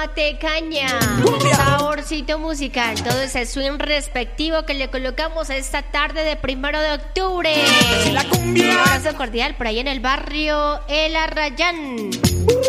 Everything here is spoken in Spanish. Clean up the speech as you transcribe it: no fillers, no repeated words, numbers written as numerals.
mate caña, saborcito musical, todo ese swing respectivo que le colocamos a esta tarde de 1 de octubre. Un abrazo cordial por ahí en el barrio El Arrayán.